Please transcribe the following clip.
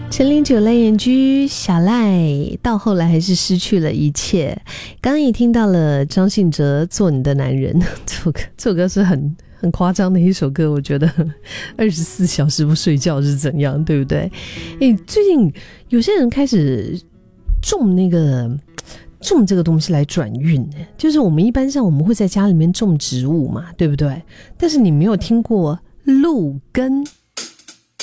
陈零九赖燕居小赖到后来还是失去了一切。刚刚也听到了张信哲做你的男人，这首歌是很夸张的一首歌，我觉得24小时不睡觉是怎样，对不对？最近有些人开始种这个东西来转运，就是我们一般上我们会在家里面种植物嘛，对不对？但是你没有听过露根，